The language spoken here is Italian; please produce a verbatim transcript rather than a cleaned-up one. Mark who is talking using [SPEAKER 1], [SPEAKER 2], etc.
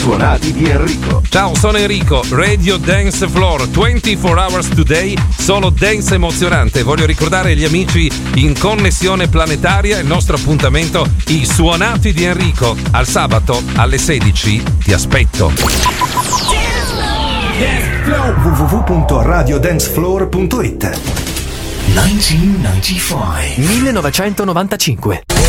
[SPEAKER 1] suonati di Enrico.
[SPEAKER 2] Ciao, sono Enrico, Radio Dance Floor, ventiquattro hours today, solo dance emozionante. Voglio ricordare agli amici in connessione planetaria il nostro appuntamento, i suonati di Enrico. Al sabato alle sedici ti aspetto.
[SPEAKER 1] w w w punto radio dance floor punto it
[SPEAKER 3] millenovecentonovantacinque